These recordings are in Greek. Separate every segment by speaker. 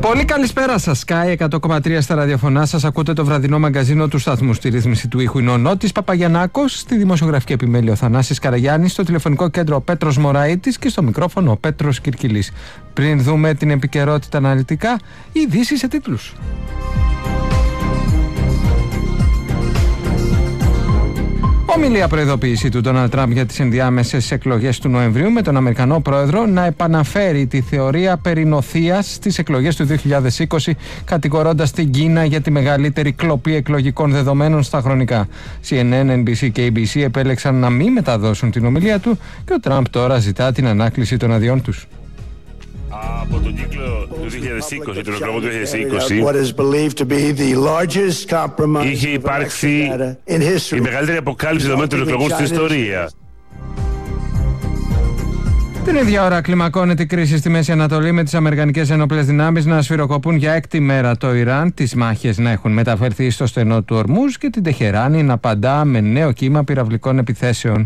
Speaker 1: Πολύ καλησπέρα σας. Sky 100,3 στα ραδιοφωνά σας. Ακούτε το βραδινό μαγκαζίνο του σταθμού. Στη ρύθμιση του ήχου είναι ο Νότης Παπαγιαννάκος, στη δημοσιογραφική επιμέλεια ο Θανάσης Καραγιάννης, στο τηλεφωνικό κέντρο ο Πέτρος Μωραΐτης και στο μικρόφωνο ο Πέτρος Κυρκυλής. Πριν δούμε την επικαιρότητα αναλυτικά, ειδήσεις σε τίτλους. Ομιλία προειδοποίηση του Ντόναλντ Τραμπ για τις ενδιάμεσες εκλογές του Νοεμβρίου, με τον Αμερικανό πρόεδρο να επαναφέρει τη θεωρία περί νοθείας στις εκλογές του 2020, κατηγορώντας την Κίνα για τη μεγαλύτερη κλοπή εκλογικών δεδομένων στα χρονικά. CNN, NBC και ABC επέλεξαν να μην μεταδώσουν την ομιλία του και ο Τραμπ τώρα ζητά την ανάκληση των αδειών τους.
Speaker 2: Από τον κύκλο του 2020, τον εκλογό του 2020, είχε υπάρξει η μεγαλύτερη αποκάλυψη δεδομένων των εκλογών στην ιστορία.
Speaker 1: Την ίδια ώρα κλιμακώνεται η κρίση στη Μέση Ανατολή, με τις αμερικανικές ενόπλες δυνάμεις να σφυροκοπούν για έκτη μέρα το Ιράν, τις μάχες να έχουν μεταφερθεί στο στενό του Ορμούζ και την Τεχεράνη να απαντά με νέο κύμα πυραυλικών επιθέσεων.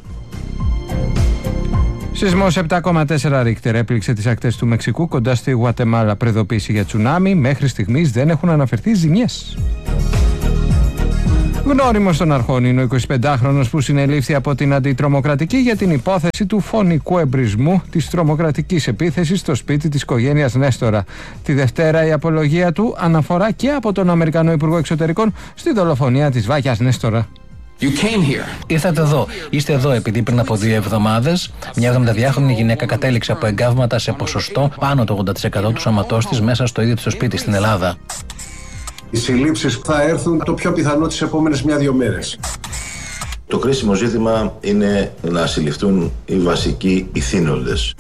Speaker 1: Σεισμός 7,4 Ρίχτερ έπληξε τις ακτές του Μεξικού κοντά στη Γουατεμάλα. Προειδοποίηση για τσουνάμι. Μέχρι στιγμής δεν έχουν αναφερθεί ζημιές. Γνώριμος των αρχών είναι ο 25χρονος που συνελήφθη από την αντιτρομοκρατική για την υπόθεση του φωνικού εμπρισμού της τρομοκρατικής επίθεσης στο σπίτι της οικογένειας Νέστορα. Τη Δευτέρα η απολογία του αναφορά και από τον Αμερικανό Υπουργό Εξωτερικών στη δολοφονία της Βάγιας Νέστορα.
Speaker 3: Ήρθατε εδώ. Είστε εδώ επειδή πριν από 2 εβδομάδες μια 72χρονη γυναίκα κατέληξε από εγκάβματα σε ποσοστό πάνω το 80% του σώματός της μέσα στο ίδιο της σπίτι στην Ελλάδα.
Speaker 4: Οι συλλήψεις θα έρθουν το πιο πιθανό τις επόμενες 1-2 μέρες.
Speaker 5: Το κρίσιμο ζήτημα είναι να συλληφθούν οι βασικοί ηθήνοντες.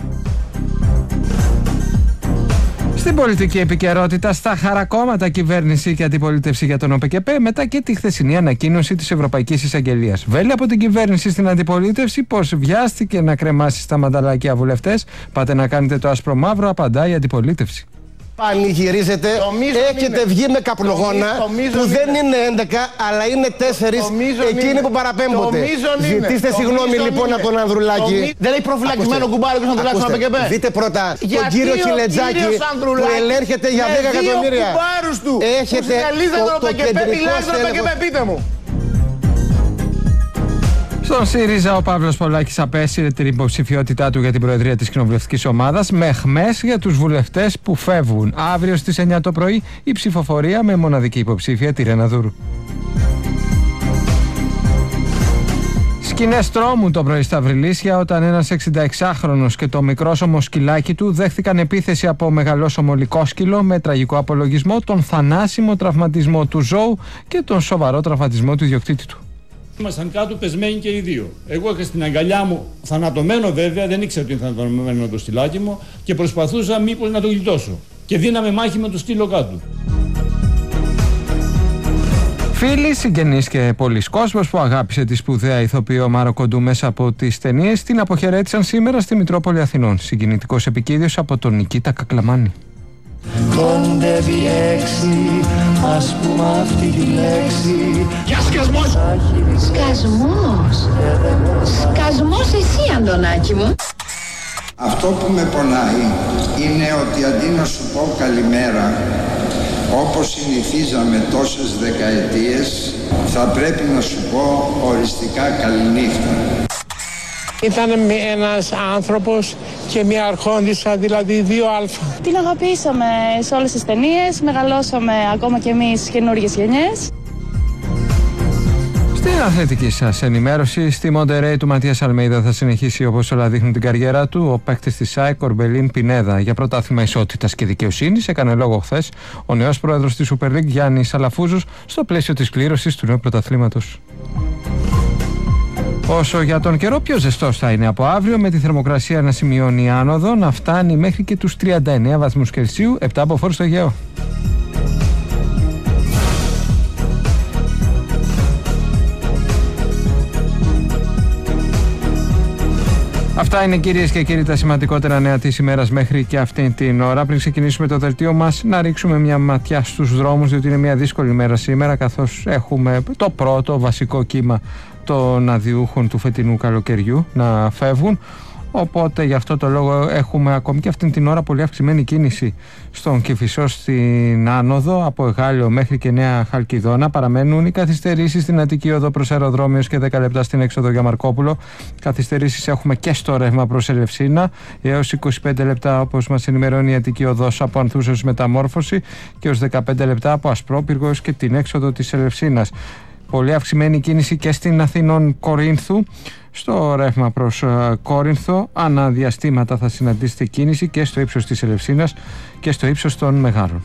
Speaker 1: Στην πολιτική επικαιρότητα, στα χαρακόμματα κυβέρνηση και αντιπολίτευση για τον ΟΠΚΠ μετά και τη χθεσινή ανακοίνωση της Ευρωπαϊκής Εισαγγελίας. Βέλη από την κυβέρνηση στην αντιπολίτευση πως βιάστηκε να κρεμάσει στα μανταλάκια βουλευτές. Πάτε να κάνετε το άσπρο μαύρο, απαντάει η αντιπολίτευση.
Speaker 6: Πανηγυρίζετε, έχετε βγει με καπνογόνα που δεν είναι 11 αλλά είναι 4 εκείνοι που παραπέμπονται. Ζητήστε συγγνώμη λοιπόν από τον Ανδρουλάκη.
Speaker 7: Δεν έχει προφυλακισμένο κουμπάρι που να Ανδρουλάκη στον ΑΠΚΠ.
Speaker 6: Δείτε πρώτα τον κύριο Χιλετζάκη που ελέγχεται για 10 εκατομμύρια. Έχετε το κεντρικό στέλεχος.
Speaker 7: Πείτε μου.
Speaker 1: Στον ΣΥΡΙΖΑ ο Παύλος Πολάκης απέσυρε την υποψηφιότητά του για την προεδρία της κοινοβουλευτικής ομάδας με χμές για τους βουλευτές που φεύγουν. Αύριο στις 9 το πρωί η ψηφοφορία με μοναδική υποψήφια τη Ρένα Δούρου. Σκηνές τρόμου το πρωί στα Βρυλίσια όταν ένας 66χρονος και το μικρόσωμο σκυλάκι του δέχθηκαν επίθεση από μεγαλόσωμο λυκόσκυλο με τραγικό απολογισμό, τον θανάσιμο τραυματισμό του ζώου και τον σοβαρό τραυματισμό του ιδιοκτήτη του.
Speaker 8: Ήμασταν κάτω πεσμένοι και οι δύο. Εγώ είχα στην αγκαλιά μου, θανατωμένο βέβαια, δεν ήξερα ότι είναι θανατωμένο το στυλάκι μου και προσπαθούσα μήπως να το γλιτώσω. Και δίναμε μάχη με το στύλο κάτω.
Speaker 1: Φίλοι, συγγενείς και πολλοί κόσμος που αγάπησε τη σπουδαία ηθοποιό Μάρο Κοντού μέσα από τις ταινίες την αποχαιρέτησαν σήμερα στη Μητρόπολη Αθηνών. Συγκινητικός επικίδιος από τον Νικήτα Κακλαμάνη.
Speaker 9: Κοντεύει 6, ας πούμε αυτή τη λέξη.
Speaker 7: Για σκασμός!
Speaker 9: Σκασμός! Σκασμός εσύ, Αντωνάκη μου.
Speaker 10: Αυτό που με πονάει είναι ότι αντί να σου πω καλημέρα, όπως συνηθίζαμε τόσες δεκαετίες, θα πρέπει να σου πω οριστικά καληνύχτα.
Speaker 11: Ήταν ένας άνθρωπος και μια αρχόντισσα, δηλαδή 2α.
Speaker 12: Την αγαπήσαμε σε όλες τις ταινίες, μεγαλώσαμε ακόμα κι εμείς καινούργιες γενιές.
Speaker 1: Στην αθλητική σας ενημέρωση, στη Μοντερέι του Ματίας Αλμέιδα θα συνεχίσει όπως όλα δείχνουν την καριέρα του ο παίκτης της ΣΑΕΚ Κορμπελίν Πινέδα. Για πρωτάθλημα ισότητας και δικαιοσύνης έκανε λόγο χθες ο νέος πρόεδρος της Super League Γιάννης Αλαφούζος στο πλαίσιο της κλήρωσης του νέου πρωταθλήματος. Όσο για τον καιρό, πιο ζεστός θα είναι από αύριο, με τη θερμοκρασία να σημειώνει άνοδο, να φτάνει μέχρι και τους 39 βαθμούς Κελσίου, 7 από φόρ στο Αιγαίο. Αυτά είναι, κυρίες και κύριοι, τα σημαντικότερα νέα της ημέρας μέχρι και αυτή την ώρα. Πριν ξεκινήσουμε το δελτίο μας, να ρίξουμε μια ματιά στους δρόμους, διότι είναι μια δύσκολη μέρα σήμερα, καθώς έχουμε το πρώτο βασικό κύμα των αδειούχων του φετινού καλοκαιριού να φεύγουν. Οπότε γι' αυτό το λόγο έχουμε ακόμη και αυτήν την ώρα πολύ αυξημένη κίνηση στον Κηφισό στην άνοδο από Εγάλιο μέχρι και Νέα Χαλκιδόνα. Παραμένουν οι καθυστερήσεις στην Αττική Οδό προς Αεροδρόμιος και 10 λεπτά στην έξοδο για Μαρκόπουλο. Καθυστερήσεις έχουμε και στο ρεύμα προς Ελευσίνα έως 25 λεπτά, όπως μας ενημερώνει η Αττική Οδός από Ανθούσος Μεταμόρφωση, και ως 15 λεπτά από Ασπρόπυργο έως και την έξοδο της Ελευσίνας. Πολύ αυξημένη κίνηση και στην Αθήνων Κορίνθου. Στο ρεύμα προς Κόρινθο αναδιαστήματα θα συναντήσετε κίνηση και στο ύψος της Ελευσίνας και στο ύψος των Μεγάρων.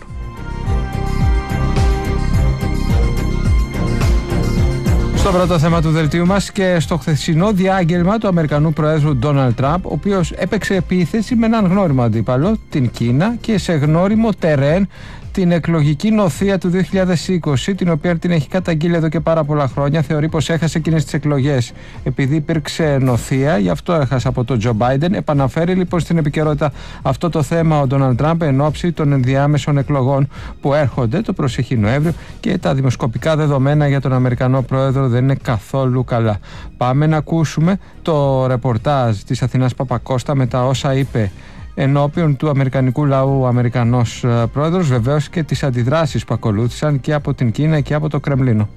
Speaker 1: Στο πρώτο θέμα του δελτίου μας και στο χθεσινό διάγγελμα του Αμερικανού Προέδρου Ντόναλντ Τραμπ, ο οποίος έπαιξε επίθεση με έναν γνώριμο αντίπαλο, την Κίνα, και σε γνώριμο τερέν την εκλογική νοθεία του 2020, την οποία την έχει καταγγείλει εδώ και πάρα πολλά χρόνια. Θεωρεί πως έχασε εκείνες τις εκλογές επειδή υπήρξε νοθεία, γι' αυτό έχασε από τον Τζο Μπάιντεν. Επαναφέρει λοιπόν στην επικαιρότητα αυτό το θέμα ο Ντόναλντ Τραμπ εν ώψη των ενδιάμεσων εκλογών που έρχονται το προσεχή Νοέμβριο, και τα δημοσκοπικά δεδομένα για τον Αμερικανό Πρόεδρο δεν είναι καθόλου καλά. Πάμε να ακούσουμε το ρεπορτάζ της Αθηνάς Παπακώστα με τα όσα είπε ενώπιον του αμερικανικού λαού ο Αμερικανός Πρόεδρος, βεβαίως και τις αντιδράσεις που ακολούθησαν και από την Κίνα και από το Κρεμλίνο.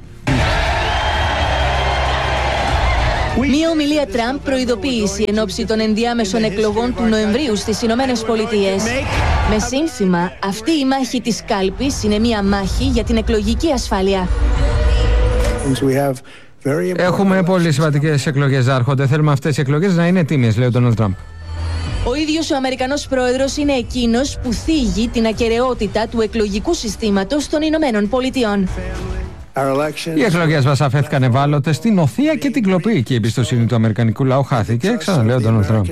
Speaker 13: Μία ομιλία Τραμπ προειδοποίηση εν ώψη των ενδιάμεσων εκλογών του Νοεμβρίου στις Ηνωμένες Πολιτείες. Με σύνθημα «Αυτή η μάχη της κάλπης είναι μία μάχη για την εκλογική ασφάλεια».
Speaker 1: Έχουμε πολύ σημαντικές εκλογές να έρχονται. Θέλουμε αυτές οι εκλογές να είναι τίμιες, λέει ο Ντόναλντ Τραμπ.
Speaker 13: Ο ίδιος ο Αμερικανός Πρόεδρος είναι εκείνος που θίγει την ακεραιότητα του εκλογικού συστήματος των Ηνωμένων Πολιτειών.
Speaker 1: Οι εκλογές μας αφέθηκαν ευάλωτες στην νοθεία και την κλοπή, και η εμπιστοσύνη του αμερικανικού λαού χάθηκε, ξαναλέω ο Ντόναλντ Τραμπ.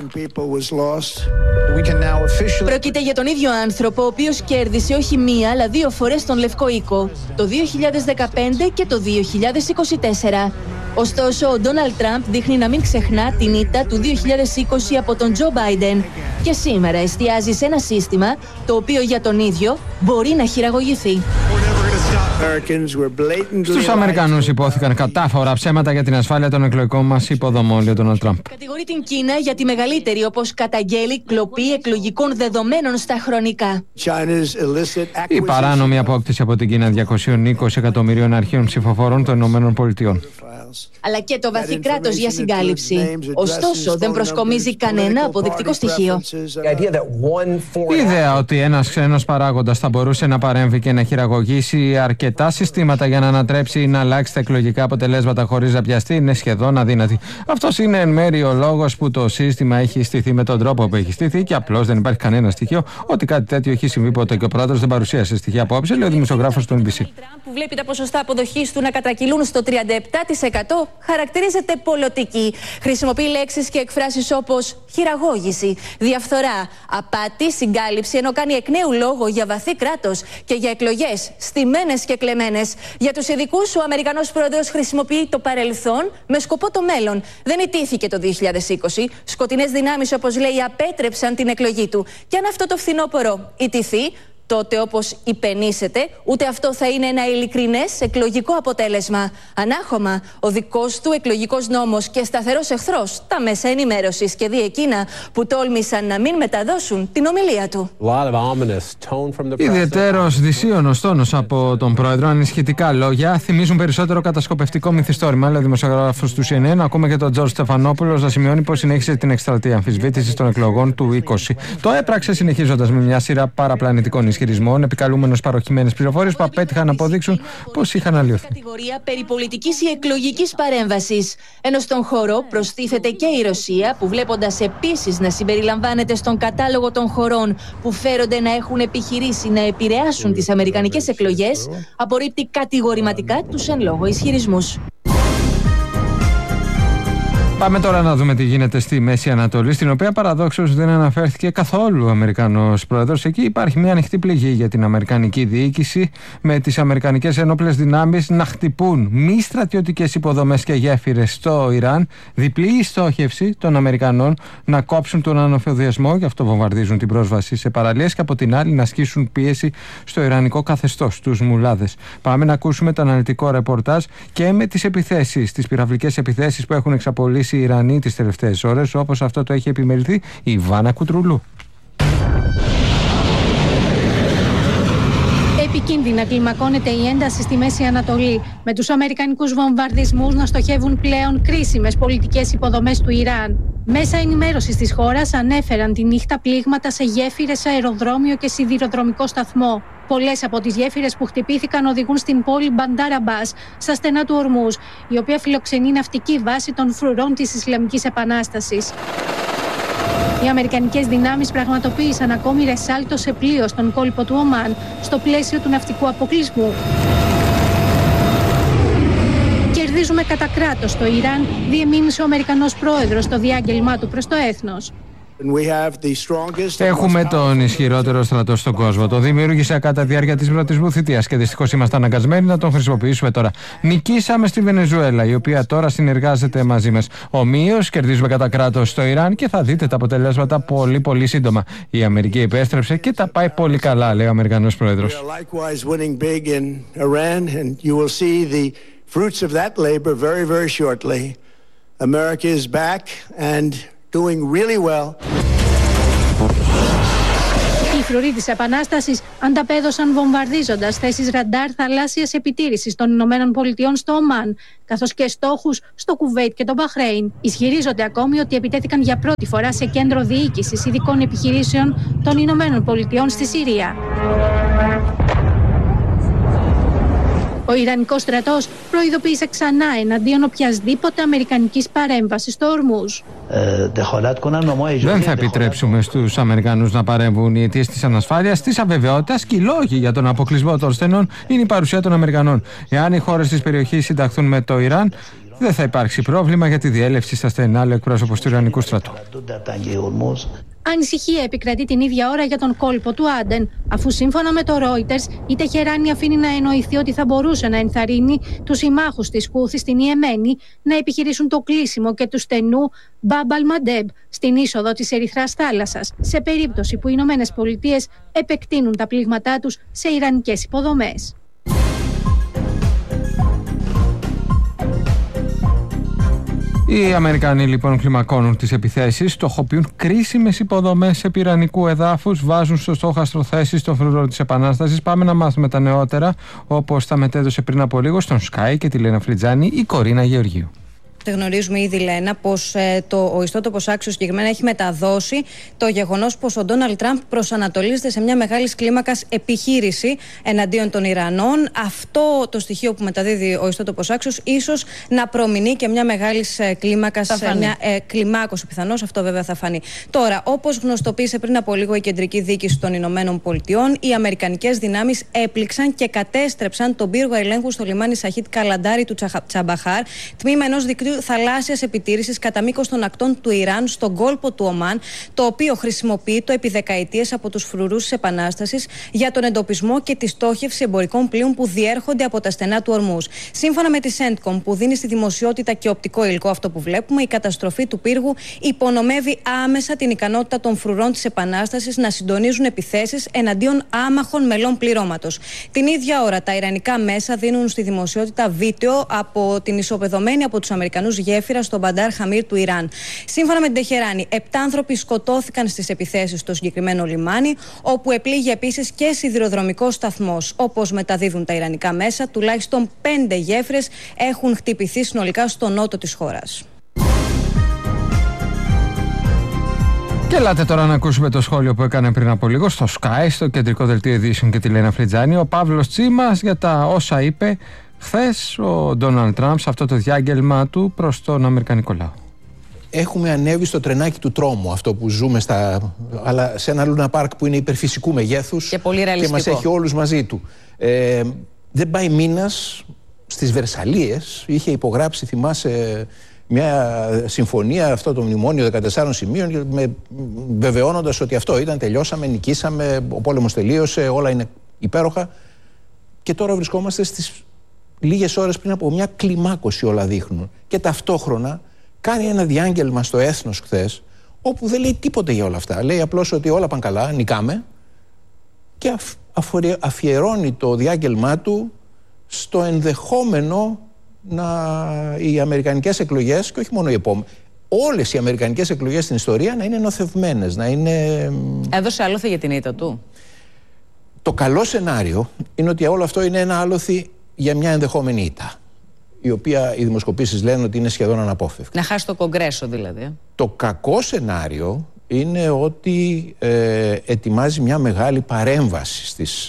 Speaker 13: Πρόκειται για τον ίδιο άνθρωπο, ο οποίος κέρδισε όχι μία αλλά δύο φορές τον Λευκό Οίκο, το 2015 και το 2024. Ωστόσο, ο Ντόναλντ Τραμπ δείχνει να μην ξεχνά την ήττα του 2020 από τον Τζο Μπάιντεν και σήμερα εστιάζει σε ένα σύστημα το οποίο για τον ίδιο μπορεί να χειραγωγηθεί.
Speaker 1: Στους Αμερικανούς υπόθηκαν κατάφορα ψέματα για την ασφάλεια των εκλογικών μας υποδομών, λέει ο Ντόναλντ Τραμπ.
Speaker 13: Κατηγορεί την Κίνα για τη μεγαλύτερη, όπως καταγγέλει, κλοπή εκλογικών δεδομένων στα χρονικά.
Speaker 1: Η παράνομη απόκτηση από την Κίνα 220 εκατομμυρίων αρχείων ψηφοφόρων των ΗΠΑ.
Speaker 13: Αλλά και το βαθύ κράτος για συγκάλυψη. Ωστόσο, δεν προσκομίζει κανένα αποδεικτικό στοιχείο.
Speaker 1: Η ιδέα ότι ένας ξένος παράγοντας θα μπορούσε να παρέμβει και να χειραγωγήσει αρκετά συστήματα για να ανατρέψει ή να αλλάξει τα εκλογικά αποτελέσματα χωρίς να πιαστεί είναι σχεδόν αδύνατη. Αυτός είναι εν μέρει ο λόγος που το σύστημα έχει στηθεί με τον τρόπο που έχει στηθεί, και απλώς δεν υπάρχει κανένα στοιχείο ότι κάτι τέτοιο έχει συμβεί ποτέ, και ο πρόεδρος δεν παρουσίασε στοιχεία απόψε, λέει ο δημοσιογράφος του NBC.
Speaker 13: Που βλέπει τα ποσοστά αποδοχής του να κατρακυλούν στο 37%, χαρακτηρίζεται πολιτική. Χρησιμοποιεί λέξεις και εκφράσεις όπως χειραγώγηση, διαφθορά, απάτη, συγκάλυψη, ενώ κάνει εκ νέου λόγο για βαθύ κράτος και για εκλογές στημένες και κλεμμένες. Για τους ειδικούς, ο Αμερικανός Πρόεδρος χρησιμοποιεί το παρελθόν με σκοπό το μέλλον. Δεν ιτήθηκε το 2020. Σκοτεινές δυνάμεις, όπως λέει, απέτρεψαν την εκλογή του. Και αν αυτό το φθινόπωρο ιτηθεί, τότε, όπως υπενήσεται, ούτε αυτό θα είναι ένα ειλικρινές εκλογικό αποτέλεσμα. Ανάχωμα, ο δικός του εκλογικός νόμος και σταθερός εχθρός, τα μέσα ενημέρωσης, και δι' εκείνα που τόλμησαν να μην μεταδώσουν την ομιλία του.
Speaker 1: Ιδιαιτέρως δυσίωνος τόνος από τον πρόεδρο, ανησυχητικά λόγια, θυμίζουν περισσότερο κατασκοπευτικό μυθιστόρημα, λέει ο δημοσιογράφος του CNN. Ακούμε και τον Τζορτζ Στεφανόπουλος να σημειώνει πως συνέχισε την εκστρατεία αμφισβήτησης των εκλογών του 20. Το έπραξε συνεχίζοντας με μια σειρά παραπλανητικών ισχυρισμών, επικαλούμενος παροχημένες πληροφορίες που απέτυχαν να αποδείξουν πως είχαν αλλοιωθεί.
Speaker 13: Κατηγορία περί πολιτικής ή εκλογικής παρέμβασης. Ενώ στον χώρο προστίθεται και η Ρωσία, που βλέποντας επίσης να συμπεριλαμβάνεται στον κατάλογο των χωρών που φέρονται να έχουν επιχειρήσει να επηρεάσουν τις αμερικανικές εκλογές, απορρίπτει κατηγορηματικά τους εν λόγω ισχυρισμούς.
Speaker 1: Πάμε τώρα να δούμε τι γίνεται στη Μέση Ανατολή, στην οποία παραδόξως δεν αναφέρθηκε καθόλου ο Αμερικανός Πρόεδρος. Εκεί υπάρχει μια ανοιχτή πληγή για την Αμερικανική διοίκηση, με τις Αμερικανικές ενόπλες δυνάμεις να χτυπούν μη στρατιωτικές υποδομές και γέφυρες στο Ιράν. Διπλή η στόχευση των Αμερικανών να κόψουν τον ανεφοδιασμό, γι' αυτό βομβαρδίζουν την πρόσβαση σε παραλίες, και από την άλλη να ασκήσουν πίεση στο ιρανικό καθεστώς, τους μουλάδες. Πάμε να ακούσουμε το αναλυτικό ρεπορτάζ και με τις επιθέσεις, τις πυραυλικές επιθέσεις που έχουν εξαπολύσει οι Ιρανοί τις τελευταίες ώρες, όπως αυτό το έχει επιμεληθεί η Ιβάνα Κουτρουλού.
Speaker 14: Επικίνδυνα κλιμακώνεται η ένταση στη Μέση Ανατολή, με τους αμερικανικούς βομβαρδισμούς να στοχεύουν πλέον κρίσιμες πολιτικές υποδομές του Ιράν. Μέσα ενημέρωσης της χώρας ανέφεραν τη νύχτα πλήγματα σε γέφυρες, αεροδρόμιο και σιδηροδρομικό σταθμό. Πολλές από τις γέφυρες που χτυπήθηκαν οδηγούν στην πόλη Μπαντάρ Αμπάς, στα στενά του Ορμούζ, η οποία φιλοξενεί ναυτική βάση των φρουρών της Ισλαμικής Επανάστασης. Οι αμερικανικές δυνάμεις πραγματοποίησαν ακόμη ρεσάλτο σε πλοίο στον κόλπο του Ομάν, στο πλαίσιο του ναυτικού αποκλεισμού. Κερδίζουμε κατά κράτος στο Ιράν, διεμήνυσε ο Αμερικανός πρόεδρος στο διάγγελμά του προς το έθνος.
Speaker 1: Έχουμε τον ισχυρότερο στρατό στον κόσμο. Το δημιούργησα κατά τη διάρκεια της πρώτης μου θητείας και δυστυχώς είμαστε αναγκασμένοι να τον χρησιμοποιήσουμε τώρα. Νικήσαμε στη Βενεζουέλα, η οποία τώρα συνεργάζεται μαζί μας. Ομοίως κερδίζουμε κατά κράτος στο Ιράν και θα δείτε τα αποτελέσματα πολύ σύντομα. Η Αμερική επέστρεψε και τα πάει πολύ καλά, λέει ο Αμερικανός πρόεδρος.
Speaker 14: Οι φρουροί της Επανάστασης ανταπέδωσαν βομβαρδίζοντας θέσεις ραντάρ θαλάσσιας επιτήρησης των Ηνωμένων Πολιτειών στο Ομάν, καθώς και στόχους στο Κουβέιτ και το Μπαχρέιν. Ισχυρίζονται ακόμη ότι επιτέθηκαν για πρώτη φορά σε κέντρο διοίκησης ειδικών επιχειρήσεων των Ηνωμένων Πολιτειών στη Συρία. Ο Ιρανικός στρατός προειδοποίησε ξανά εναντίον οποιασδήποτε αμερικανικής παρέμβασης στο Ορμούζ.
Speaker 1: Δεν θα επιτρέψουμε στους Αμερικανούς να παρέμβουν. Οι αιτίες της ανασφάλειας, της αβεβαιότητας και οι λόγοι για τον αποκλεισμό των στενών είναι η παρουσία των Αμερικανών. Εάν οι χώρες της περιοχής συνταχθούν με το Ιράν, δεν θα υπάρξει πρόβλημα για τη διέλευση στα στενά, λέει ο εκπρόσωπος του Ιρανικού στρατού.
Speaker 14: Ανησυχία επικρατεί την ίδια ώρα για τον κόλπο του Άντεν, αφού σύμφωνα με το Reuters η Τεχεράνη αφήνει να εννοηθεί ότι θα μπορούσε να ενθαρρύνει τους συμμάχους της Χούθη στην Ιεμένη να επιχειρήσουν το κλείσιμο και του στενού Μπαμπ αλ-Μαντέμπ στην είσοδο της Ερυθράς θάλασσας, σε περίπτωση που οι Ηνωμένες Πολιτείες επεκτείνουν τα πλήγματά τους σε ιρανικές υποδομές.
Speaker 1: Οι Αμερικανοί λοιπόν κλιμακώνουν τις επιθέσεις, στοχοποιούν κρίσιμες υποδομές επί ιρανικού εδάφους, βάζουν στο στόχαστρο θέσεις των φρουρών της Επανάστασης. Πάμε να μάθουμε τα νεότερα, όπως τα μετέδωσε πριν από λίγο στον Sky και τη Λένα Φλιτζάνη η Κορίνα Γεωργίου.
Speaker 15: Γνωρίζουμε ήδη, Λένα, πως ο ιστότοπος Axios συγκεκριμένα έχει μεταδώσει το γεγονός πως ο Ντόναλντ Τραμπ προσανατολίζεται σε μια μεγάλης κλίμακας επιχείρηση εναντίον των Ιρανών. Αυτό το στοιχείο που μεταδίδει ο ιστότοπος Axios ίσως να προμηνεί και μια μεγάλης κλίμακας, μια κλιμάκωση πιθανώς. Αυτό βέβαια θα φανεί. Τώρα, όπως γνωστοποίησε πριν από λίγο η Κεντρική Διοίκηση των Ηνωμένων Πολιτειών, οι αμερικανικές δυνάμεις έπληξαν και κατέστρεψαν τον πύργο ελέγχου στο λιμάνι Σαχίτ Καλαντάρι του Τσαμπαχάρ, τμήμα ενός δικτύου θαλάσσιας επιτήρησης κατά μήκος των ακτών του Ιράν στον κόλπο του Ομάν, το οποίο χρησιμοποιείται επί δεκαετίες από τους φρουρούς της Επανάστασης για τον εντοπισμό και τη στόχευση εμπορικών πλοίων που διέρχονται από τα στενά του Ορμούζ. Σύμφωνα με τη CENTCOM, που δίνει στη δημοσιότητα και οπτικό υλικό αυτό που βλέπουμε, η καταστροφή του πύργου υπονομεύει άμεσα την ικανότητα των φρουρών της Επανάστασης να συντονίζουν επιθέσεις εναντίον άμαχων μελών πληρώματος. Την ίδια ώρα, τα ιρανικά μέσα δίνουν στη δημοσιότητα βίντεο από την ισοπεδωμένη από τους Αμερικανούς γέφυρα στο Μπαντάρ Χαμίρ του Ιράν. Σύμφωνα με την Τεχεράνη, 7 άνθρωποι σκοτώθηκαν στις επιθέσεις στο συγκεκριμένο λιμάνι, όπου επλήγει επίσης και σιδηροδρομικός σταθμός. Όπως μεταδίδουν τα ιρανικά μέσα, τουλάχιστον 5 γέφυρες έχουν χτυπηθεί συνολικά στο νότο της χώρας.
Speaker 1: Και ελάτε τώρα να ακούσουμε το σχόλιο που έκανε πριν από λίγο στο Sky, στο κεντρικό δελτίο ειδήσεων και τη Λένα Φλιτζάνη, ο Παύλος Τσίμας για τα όσα είπε χθες ο Ντόναλντ Τραμπ σε αυτό το διάγγελμα του προς τον Αμερικανικό λαό.
Speaker 16: Έχουμε ανέβει στο τρενάκι του τρόμου, αυτό που ζούμε αλλά σε ένα Λούνα Πάρκ που είναι υπερφυσικού μεγέθους
Speaker 15: και πολύ ρεαλιστικό.
Speaker 16: Και μας έχει όλους μαζί του. Δεν πάει μήνας, στις Βερσαλίες είχε θυμάσαι, μια συμφωνία, αυτό το μνημόνιο 14 σημείων, βεβαιώνοντας ότι αυτό ήταν, τελειώσαμε, νικήσαμε, ο πόλεμος τελείωσε, όλα είναι υπέροχα. Και τώρα βρισκόμαστε στις λίγες ώρες πριν από μια κλιμάκωση, όλα δείχνουν. Και ταυτόχρονα κάνει ένα διάγγελμα στο Έθνος χθες, όπου δεν λέει τίποτε για όλα αυτά. Λέει απλώς ότι όλα πάνε καλά, νικάμε, και αφιερώνει το διάγγελμά του στο ενδεχόμενο οι αμερικανικές εκλογές, και όχι μόνο οι επόμενες, όλες οι αμερικανικές εκλογές στην ιστορία να είναι νοθευμένες, να είναι...
Speaker 17: Έδωσε άλοθη για την ήττα του.
Speaker 16: Το καλό σενάριο είναι ότι όλο αυτό είναι ένα άλοθη για μια ενδεχόμενη ήττα, η οποία οι δημοσκοπήσεις λένε ότι είναι σχεδόν αναπόφευκτη.
Speaker 17: Να χάσει το Κογκρέσο δηλαδή.
Speaker 16: Το κακό σενάριο είναι ότι ετοιμάζει μια μεγάλη παρέμβαση στις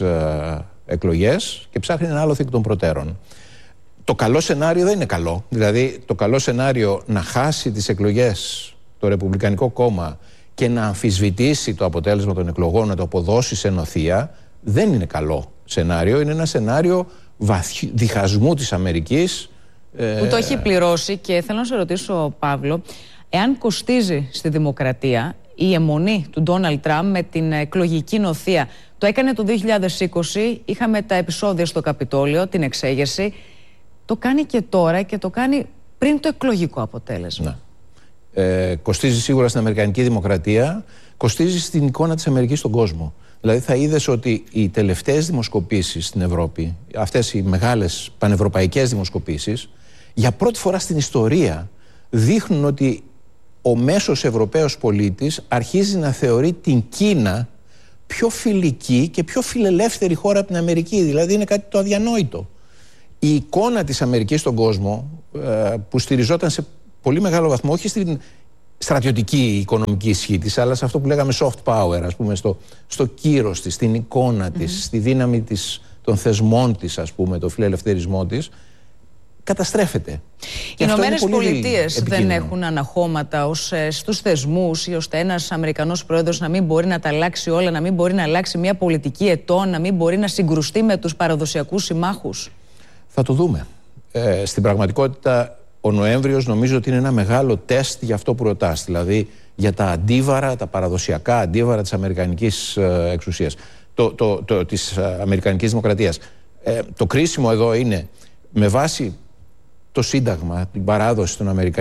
Speaker 16: εκλογές και ψάχνει ένα άλοθη εκ των προτέρων. Το καλό σενάριο δεν είναι καλό. Δηλαδή το καλό σενάριο να χάσει τις εκλογές το Ρεπουμπλικανικό κόμμα και να αμφισβητήσει το αποτέλεσμα των εκλογών, να το αποδώσει σε νοθεία, δεν είναι καλό σενάριο. Είναι ένα σενάριο διχασμού της Αμερικής.
Speaker 17: Που το έχει πληρώσει. Και θέλω να σε ρωτήσω, Παύλο, εάν κοστίζει στη δημοκρατία η αιμονή του Ντόναλντ Τραμπ με την εκλογική νοθεία. Το έκανε το 2020, είχαμε τα επεισόδια στο Καπιτόλιο, την εξέγερση. Το κάνει και τώρα και το κάνει πριν το εκλογικό αποτέλεσμα.
Speaker 16: Ναι. Κοστίζει σίγουρα στην Αμερικανική δημοκρατία, κοστίζει στην εικόνα της Αμερικής στον κόσμο. Δηλαδή θα είδες ότι οι τελευταίες δημοσκοπήσεις στην Ευρώπη, αυτές οι μεγάλες πανευρωπαϊκές δημοσκοπήσεις, για πρώτη φορά στην ιστορία δείχνουν ότι ο μέσος Ευρωπαίος πολίτης αρχίζει να θεωρεί την Κίνα πιο φιλική και πιο φιλελεύθερη χώρα από την Αμερική. Δηλαδή είναι κάτι το αδιανόητο. Η εικόνα της Αμερικής στον κόσμο, που στηριζόταν σε πολύ μεγάλο βαθμό όχι στην στρατιωτική οικονομική ισχύ της, αλλά σε αυτό που λέγαμε soft power, ας πούμε, στο κύρος της, στην εικόνα της, στη δύναμη των θεσμών της, ας πούμε, το φιλελευθερισμό της, καταστρέφεται.
Speaker 17: Οι Ηνωμένες Πολιτείες δεν έχουν αναχώματα στους θεσμούς ή ώστε ένας Αμερικανός πρόεδρος να μην μπορεί να τα αλλάξει όλα, να μην μπορεί να αλλάξει μια πολιτική ετών, να μην μπορεί να συγκρουστεί με τους παραδοσιακούς συμμάχους.
Speaker 16: Θα το δούμε. Στην πραγματικότητα ο Νοέμβριος νομίζω ότι είναι ένα μεγάλο τεστ για αυτό που ρωτάς, δηλαδή για τα αντίβαρα, τα παραδοσιακά αντίβαρα της αμερικανικής εξουσίας, της αμερικανικής δημοκρατίας. Το κρίσιμο εδώ είναι με βάση το Σύνταγμα, την παράδοση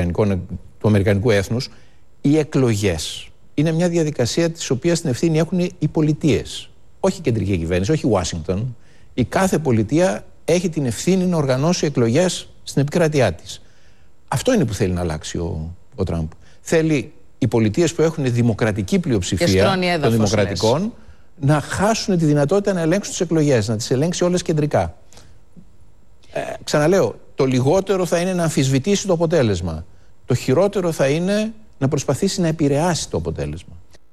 Speaker 16: του αμερικανικού έθνους, οι εκλογές είναι μια διαδικασία της οποίας την ευθύνη έχουν οι πολιτείες, όχι η κεντρική κυβέρνηση, όχι η Ουάσιγκτον. Η κάθε πολιτεία έχει την ευθύνη να οργανώσει εκλογές στην επικράτειά της. Αυτό είναι που θέλει να αλλάξει ο Τραμπ. Θέλει οι πολιτείες που έχουν δημοκρατική πλειοψηφία των δημοκρατικών να χάσουν τη δυνατότητα να ελέγξουν τις εκλογές, να τις ελέγξει όλες κεντρικά. Ξαναλέω, το λιγότερο θα είναι να αμφισβητήσει το αποτέλεσμα. Το χειρότερο θα είναι να προσπαθήσει να επηρεάσει το αποτέλεσμα.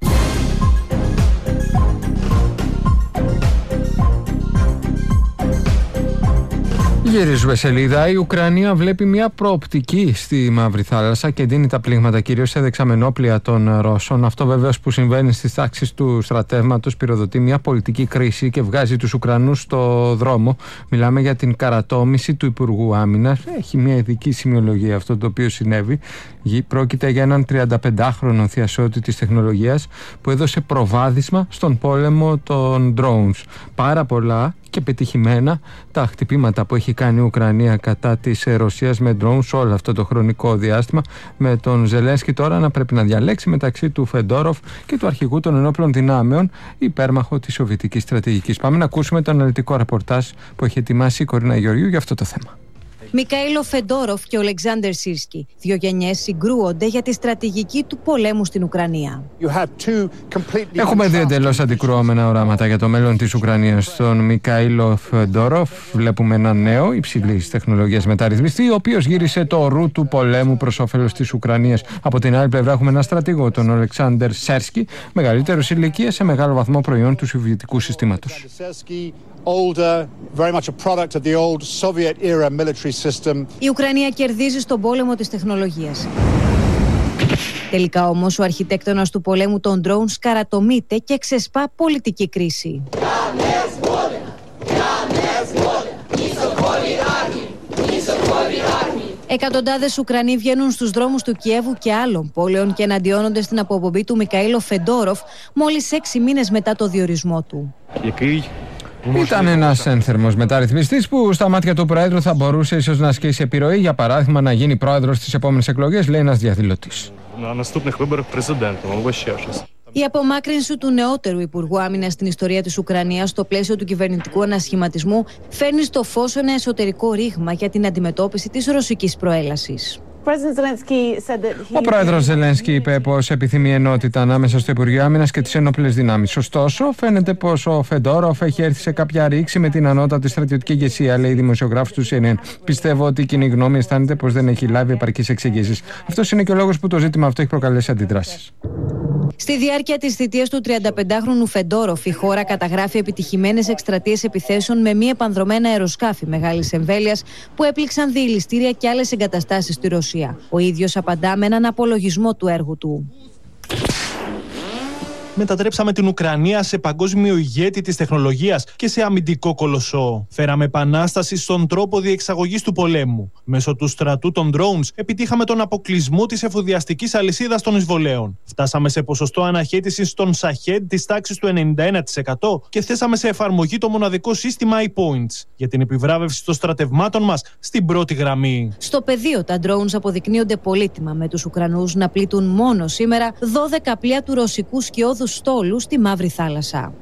Speaker 1: Γυρίζουμε σελίδα. Η Ουκρανία βλέπει μια προοπτική στη Μαύρη Θάλασσα και δίνει τα πλήγματα κυρίως σε δεξαμενόπλια των Ρώσων. Αυτό βέβαιως που συμβαίνει στις τάξεις του στρατεύματος πυροδοτεί μια πολιτική κρίση και βγάζει τους Ουκρανούς στο δρόμο. Μιλάμε για την καρατόμηση του Υπουργού Άμυνας. Έχει μια ειδική σημειολογία αυτό το οποίο συνέβη. Πρόκειται για έναν 35χρονο θειασότη της τεχνολογίας που έδωσε προβάδισμα στον πόλεμο των drones. Πάρα πολλά και πετυχημένα τα χτυπήματα που έχει κάνει η Ουκρανία κατά της Ρωσίας με drones όλο αυτό το χρονικό διάστημα, με τον Ζελένσκι τώρα να πρέπει να διαλέξει μεταξύ του Φεντόροφ και του αρχηγού των ενόπλων δυνάμεων, υπέρμαχο της σοβιετικής στρατηγικής. Πάμε να ακούσουμε το αναλυτικό ρεπορτάζ που έχει ετοιμάσει η Κορίνα Γεωργίου για αυτό το θέμα.
Speaker 15: Μικαήλο Φεντόροφ και Ολεξάνδερ Σίρσκι, δύο γενιές συγκρούονται για τη στρατηγική του πολέμου στην Ουκρανία.
Speaker 1: Έχουμε δύο εντελώς αντικρουόμενα οράματα για το μέλλον της Ουκρανίας. Στον Μικαήλο Φεντόροφ βλέπουμε ένα νέο υψηλής τεχνολογίας μεταρρυθμιστή, ο οποίος γύρισε το ρου του πολέμου προς όφελος της Ουκρανίας. Από την άλλη πλευρά έχουμε ένα στρατηγό, τον Ολεξάνδερ Σίρσκι, μεγαλύτερος ηλικία, σε μεγάλο βαθμό προϊόν του σοβιετικού συστήματος.
Speaker 15: Η Ουκρανία κερδίζει στον πόλεμο της τεχνολογίας. Τελικά όμως ο αρχιτέκτονας του πολέμου των drones καρατομείται και ξεσπά πολιτική κρίση. Εκατοντάδες Ουκρανοί βγαίνουν στους δρόμους του Κιέβου και άλλων πόλεων και εναντιώνονται στην αποπομπή του Μικαήλο Φεντόροφ μόλις 6 μήνες μετά το διορισμό του.
Speaker 1: Ήταν ένας ένθερμος μεταρρυθμιστής που στα μάτια του Προέδρου θα μπορούσε ίσως να ασκήσει επιρροή, για παράδειγμα να γίνει πρόεδρος στις επόμενες εκλογές, λέει ένας διαδηλωτής.
Speaker 15: Η απομάκρυνση του νεότερου Υπουργού Άμυνας στην ιστορία της Ουκρανίας στο πλαίσιο του κυβερνητικού ανασχηματισμού φέρνει στο φως ένα εσωτερικό ρήγμα για την αντιμετώπιση της ρωσικής προέλασης.
Speaker 1: Ο πρόεδρος Ζελένσκι είπε πως επιθυμεί ενότητα ανάμεσα στο Υπουργείο Άμυνας και τις ενόπλες δυνάμεις. Ωστόσο, φαίνεται πως ο Φεντόροφ έχει έρθει σε κάποια ρήξη με την ανώτατη στρατιωτική ηγεσία, λέει η δημοσιογράφος του CNN. Πιστεύω ότι η κοινή γνώμη αισθάνεται πως δεν έχει λάβει επαρκείς εξηγήσεις. Αυτός είναι και ο λόγος που το ζήτημα αυτό έχει προκαλέσει αντιδράσεις.
Speaker 15: Στη διάρκεια της θητείας του 35χρονου Φεντόροφ, η χώρα καταγράφει επιτυχημένες εκστρατείες επιθέσεων με μη επανδρωμένα αεροσκάφη μεγάλης εμβέλειας που έπληξαν διελιστήρια και άλλες εγκαταστάσεις στη Ρωσία. Ο ίδιος απαντά με έναν απολογισμό του έργου του.
Speaker 18: Μετατρέψαμε την Ουκρανία σε παγκόσμιο ηγέτη της τεχνολογίας και σε αμυντικό κολοσσό. Φέραμε επανάσταση στον τρόπο διεξαγωγής του πολέμου. Μέσω του στρατού των drones επιτύχαμε τον αποκλεισμό της εφοδιαστικής αλυσίδας των εισβολέων. Φτάσαμε σε ποσοστό αναχέτησης των Σαχέντ της τάξης του 91% και θέσαμε σε εφαρμογή το μοναδικό σύστημα iPoints για την επιβράβευση των στρατευμάτων μας στην πρώτη γραμμή.
Speaker 15: Στο πεδίο, τα drones αποδεικνύονται πολύτιμα, με τους Ουκρανούς να πλήττουν μόνο σήμερα 12 πλοία του ρωσικού σκιώδου στόλου στη Μαύρη Θάλασσα.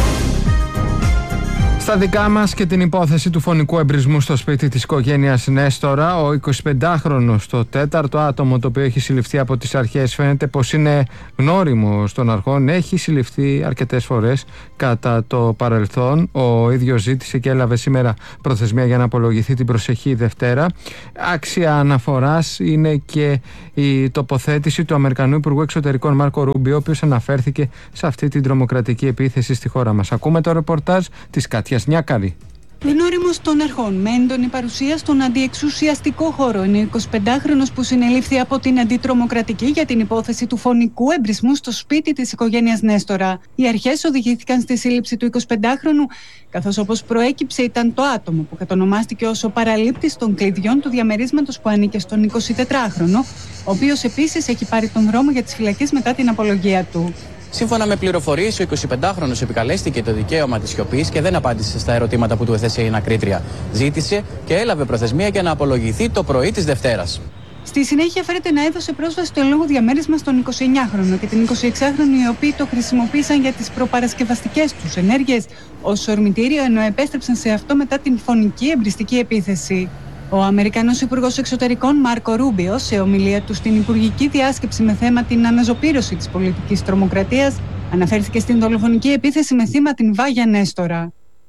Speaker 1: Στα δικά μας και την υπόθεση του φωνικού εμπρισμού στο σπίτι της οικογένειας Νέστορα, ο 25χρονος, το τέταρτο άτομο το οποίο έχει συλληφθεί από τις αρχές, φαίνεται πως είναι γνώριμο των αρχών. Έχει συλληφθεί αρκετές φορές κατά το παρελθόν. Ο ίδιος ζήτησε και έλαβε σήμερα προθεσμία για να απολογηθεί την προσεχή Δευτέρα. Άξια αναφοράς είναι και η τοποθέτηση του Αμερικανού Υπουργού Εξωτερικών Μάρκο Ρούμπιο, ο οποίος αναφέρθηκε σε αυτή την τρομοκρατική επίθεση στη χώρα μας. Ακούμε το ρεπορτάζ της Κάτιας Νιάκαρη.
Speaker 19: Γνώριμος των αρχών, με έντονη παρουσία στον αντιεξουσιαστικό χώρο, είναι ο 25χρονος που συνελήφθη από την αντιτρομοκρατική για την υπόθεση του φωνικού εμπρισμού στο σπίτι της οικογένειας Νέστορα. Οι αρχές οδηγήθηκαν στη σύλληψη του 25χρονου, καθώς όπως προέκυψε ήταν το άτομο που κατονομάστηκε ως ο παραλήπτης των κλειδιών του διαμερίσματος που ανήκε στον 24χρονο, ο οποίος επίσης έχει πάρει τον δρόμο για τις φυλακές μετά την απολογία του.
Speaker 20: Σύμφωνα με πληροφορίες, ο 25χρονος επικαλέστηκε το δικαίωμα της σιωπής και δεν απάντησε στα ερωτήματα που του έθεσε η ανακρίτρια. Ζήτησε και έλαβε προθεσμία για να απολογηθεί το πρωί της Δευτέρας.
Speaker 19: Στη συνέχεια φέρεται να έδωσε πρόσβαση στο εν λόγω διαμέρισμα στον 29χρονο και την 26χρονη, οι οποίοι το χρησιμοποίησαν για τις προπαρασκευαστικές τους ενέργειες ως ορμητήριο, ενώ επέστρεψαν σε αυτό μετά την φωνική εμπριστική επίθεση. Ο Αμερικανός Υπουργός Εξωτερικών Μάρκο Ρούμπιο, σε ομιλία του στην Υπουργική Διάσκεψη με θέμα την αναζωπήρωση της πολιτικής τρομοκρατίας, αναφέρθηκε στην δολοφονική επίθεση με θύμα την Βάγια Νέστορα.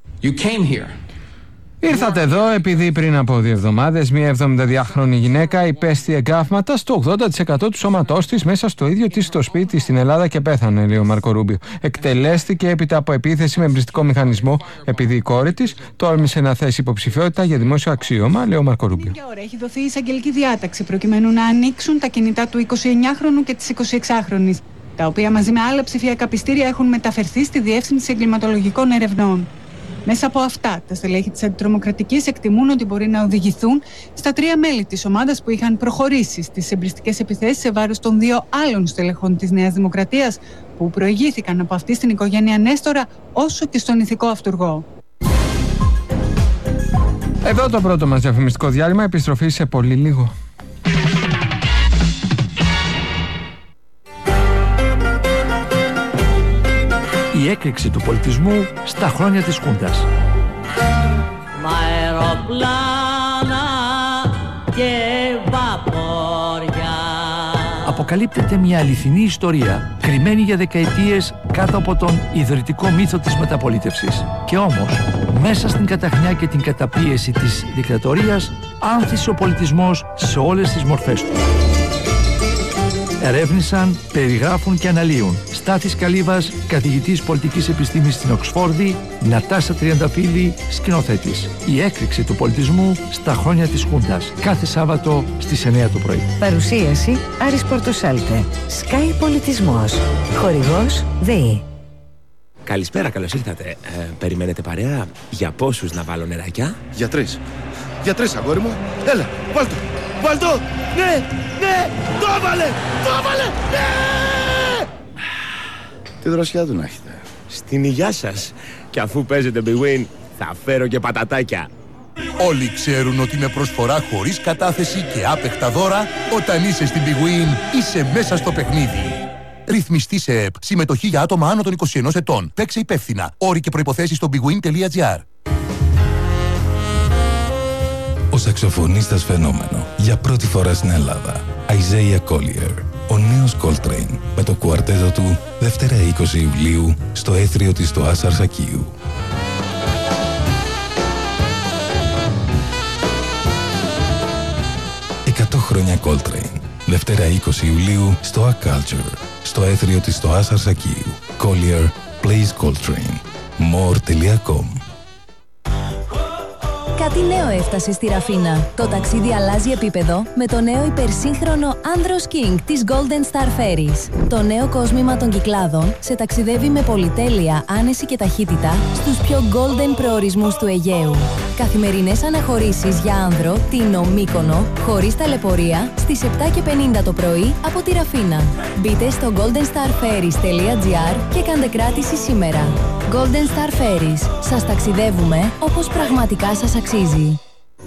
Speaker 1: Ήρθατε εδώ επειδή πριν από 2 εβδομάδες μια 72χρονη γυναίκα υπέστη εγκάβματα στο 80% του σώματός της μέσα στο ίδιο της το σπίτι στην Ελλάδα και πέθανε, λέει ο Μάρκο Ρούμπιο. Εκτελέστηκε έπειτα από επίθεση με εμπριστικό μηχανισμό επειδή η κόρη της τόλμησε να θέσει υποψηφιότητα για δημόσιο αξίωμα, λέει ο Μάρκο Ρούμπιο.
Speaker 19: Την ίδια ώρα έχει δοθεί εισαγγελική διάταξη προκειμένου να ανοίξουν τα κινητά του 29χρονου και της 26χρονης, τα οποία μαζί με άλλα ψηφιακά πιστήρια έχουν μεταφερθεί στη Διεύθυνση Εγκληματολογικών Ερευνών. Μέσα από αυτά, τα στελέχη της αντιτρομοκρατικής εκτιμούν ότι μπορεί να οδηγηθούν στα 3 μέλη της ομάδας που είχαν προχωρήσει στις εμπριστικές επιθέσεις σε βάρος των 2 άλλων στελεχών της Νέας Δημοκρατίας που προηγήθηκαν από αυτή στην οικογένεια Νέστορα, όσο και στον ηθικό αυτουργό.
Speaker 1: Εδώ το πρώτο μας διαφημιστικό διάλειμμα, επιστροφή σε πολύ λίγο.
Speaker 21: Η έκρηξη του πολιτισμού στα χρόνια της Χούντας.
Speaker 22: Μ' αεροπλάνα και βαπόρια.
Speaker 21: Αποκαλύπτεται μια αληθινή ιστορία, κρυμμένη για δεκαετίες κάτω από τον ιδρυτικό μύθο της μεταπολίτευσης. Και όμως, μέσα στην καταχνιά και την καταπίεση της δικτατορίας, άνθησε ο πολιτισμός σε όλες τις μορφές του. Ερεύνησαν, περιγράφουν και αναλύουν Στάθης Καλύβας, καθηγητής πολιτικής επιστήμης στην Οξφόρδη, Νατάσα Τριανταφύλλη, σκηνοθέτης. Η έκρηξη του πολιτισμού στα χρόνια της Χούντας. Κάθε Σάββατο στις 9 το πρωί.
Speaker 23: Παρουσίαση Άρης Πορτοσάλτε. Sky Πολιτισμός. Χορηγός ΔΕΗ.
Speaker 24: Καλησπέρα, καλώς ήρθατε. Περιμένετε παρέα? Για πόσους να βάλω νεράκια?
Speaker 25: Για 3. Για 3, αγόρι μου. Έλα, βάλτο. Βάλτο! Ναι! Ναι! Το έβαλε! Το έβαλε! Ναι!
Speaker 24: Τι δροσιά του να έχετε. Στην υγειά σας. Και αφού παίζετε Big Win, θα φέρω και πατατάκια.
Speaker 26: Όλοι ξέρουν ότι με προσφορά χωρίς κατάθεση και άπεχτα δώρα, όταν είσαι στην Big Win, είσαι μέσα στο παιχνίδι. Ρυθμιστή σε ΕΠ. Συμμετοχή για άτομα άνω των 21 ετών. Παίξε υπεύθυνα. Όροι και προϋποθέσεις στο bigwin.gr.
Speaker 2: Ο σαξοφωνίστας φαινόμενο για πρώτη φορά στην Ελλάδα. Isaiah Collier. Ο νέος Coltrane με το κουαρτέτο του Δευτέρα 20 Ιουλίου στο Έθριο της στο Σακίου. 100 χρόνια Coltrane. Δευτέρα 20 Ιουλίου στο A Culture στο Έθριο της στο Σακίου. Collier plays Coltrane. More.com.
Speaker 3: Κάτι νέο έφτασε στη Ραφίνα. Το ταξίδι αλλάζει επίπεδο με το νέο υπερσύγχρονο Andros King της Golden Star Ferries. Το νέο κόσμημα των Κυκλάδων σε ταξιδεύει με πολυτέλεια, άνεση και ταχύτητα στους πιο golden προορισμούς του Αιγαίου. Καθημερινές αναχωρήσεις για άνδρο, Τίνο, Μύκονο, χωρίς ταλαιπωρία, στις 7:50 το πρωί από τη Ραφίνα. Μπείτε στο goldenstarferries.gr και κάντε κράτηση σήμερα. Golden Star Ferries. Σας ταξιδεύουμε όπως πραγματικά σας αξίζει.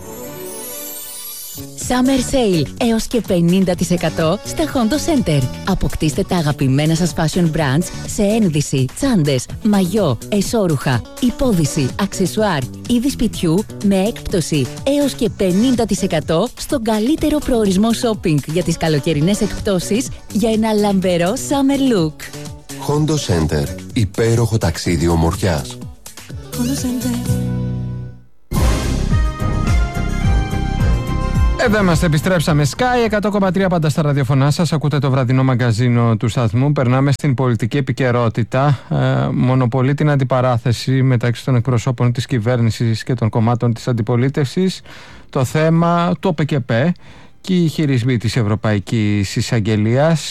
Speaker 3: Summer Sale έως και 50% στα Hondo Center. Αποκτήστε τα αγαπημένα σας fashion brands σε ένδυση, τσάντες, μαγιό, εσώρουχα, υπόδυση, αξεσουάρ, είδη σπιτιού με έκπτωση έως και 50% στον καλύτερο προορισμό shopping για τις καλοκαιρινές εκπτώσεις για ένα λαμπερό summer look.
Speaker 4: Hondo Center. Υπέροχο ταξίδι ομορφιάς.
Speaker 3: Hondo Center.
Speaker 1: Εδώ είμαστε, επιστρέψαμε. Sky 100,3 πάντα στα ραδιοφωνά σας. Ακούτε το βραδινό μαγκαζίνο του σταθμού. Περνάμε στην πολιτική επικαιρότητα. Μονοπολεί την αντιπαράθεση μεταξύ των εκπροσώπων της κυβέρνησης και των κομμάτων της αντιπολίτευσης το θέμα του ΟΠΕΚΕΠΕ και οι χειρισμοί της Ευρωπαϊκής Εισαγγελίας.